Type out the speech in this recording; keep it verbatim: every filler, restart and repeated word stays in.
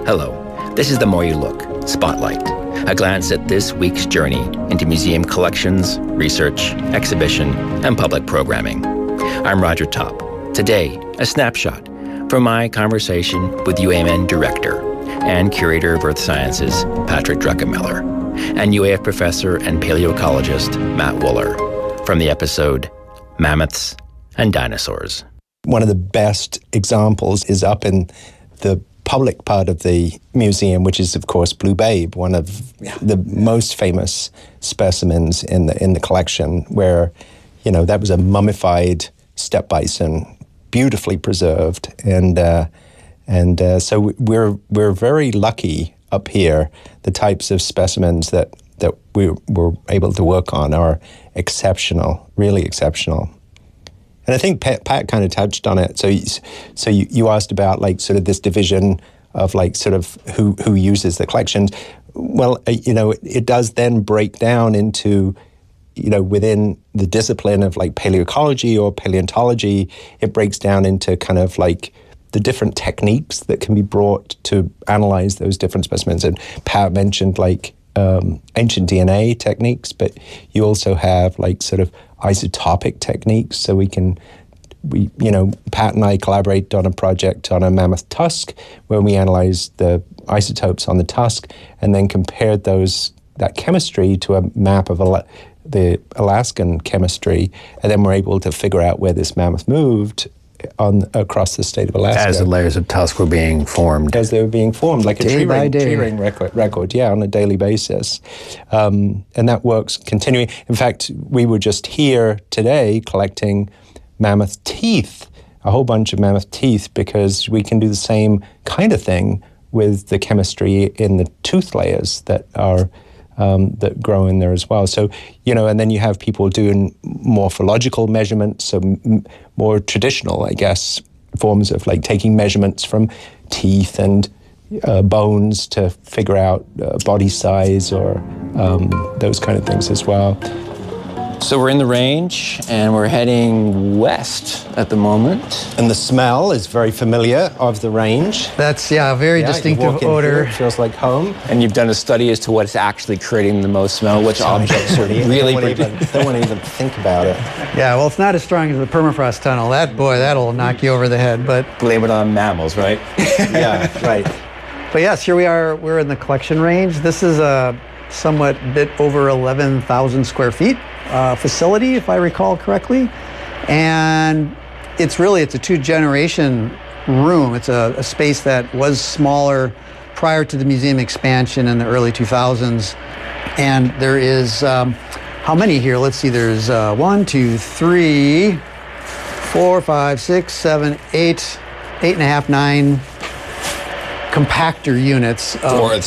Hello, this is The More You Look, Spotlight, a glance at this week's journey into museum collections, research, exhibition, and public programming. I'm Roger Topp. Today, a snapshot from my conversation with U A M N Director and Curator of Earth Sciences, Patrick Druckenmiller, and U A F Professor and Paleoecologist, Matt Wooler, from the episode Mammoths and Dinosaurs. One of the best examples is up in the public part of the museum, which is, of course, Blue Babe, one of yeah. the most famous specimens in the in the collection, where, you know, that was a mummified steppe bison, beautifully preserved, and uh, and uh, so we're we're very lucky up here. The types of specimens that that we were able to work on are exceptional, really exceptional. And I think Pat, Pat kind of touched on it. So, so you, you asked about like sort of this division of like sort of who who uses the collections. Well, you know, it, it does then break down into, you know, within the discipline of like paleoecology or paleontology, it breaks down into kind of like the different techniques that can be brought to analyze those different specimens. And Pat mentioned like um, ancient D N A techniques, but you also have like sort of isotopic techniques. So we can, we you know, Pat and I collaborate on a project on a mammoth tusk where we analyzed the isotopes on the tusk and then compared those that chemistry to a map of Ala- the Alaskan chemistry, and then we're able to figure out where this mammoth moved on across the state of Alaska. As the layers of tusk were being formed. As they were being formed, like a day tree by ring, day. tree ring record, record, yeah, on a daily basis. Um, and that works continuing. In fact, we were just here today collecting mammoth teeth, a whole bunch of mammoth teeth, because we can do the same kind of thing with the chemistry in the tooth layers that are Um, that grow in there as well. So, you know, and then you have people doing morphological measurements, so m- more traditional, I guess, forms of like taking measurements from teeth and uh, bones to figure out uh, body size or um, those kind of things as well. So we're in the range, and we're heading west at the moment. And the smell is very familiar of the range. That's, yeah, a very Yeah, you distinctive walk in odor. here, it feels like home. And you've done a study as to what's actually creating the most smell, which objects are really... Don't want to even, don't want to even think about it. Yeah, well, it's not as strong as the permafrost tunnel. That, boy, that'll knock you over the head. But Blame it on mammals, right? Yeah, right. But yes, here we are. We're in the collection range. This is a somewhat bit over eleven thousand square feet uh, facility, if I recall correctly. And it's really, it's a two-generation room. It's a, a space that was smaller prior to the museum expansion in the early two thousands. And there is, um, how many here? Let's see, there's uh, one, two, three, four, five, six, seven, eight, eight and a half, nine compactor units of For